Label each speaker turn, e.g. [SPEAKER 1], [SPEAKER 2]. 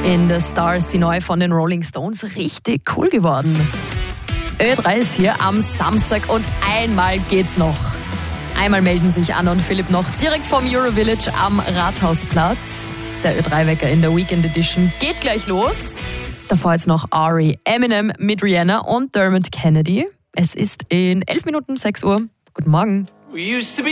[SPEAKER 1] in the Stars, die neue von den Rolling Stones, richtig cool geworden. Ö3 ist hier am Samstag und einmal geht's noch. Einmal melden sich Anna und Philipp noch direkt vom Eurovillage am Rathausplatz. Der Ö3-Wecker in der Weekend Edition geht gleich los. Davor jetzt noch Ari, Eminem mit Rihanna und Dermot Kennedy. Es ist in 11 Minuten 6 Uhr. Guten Morgen.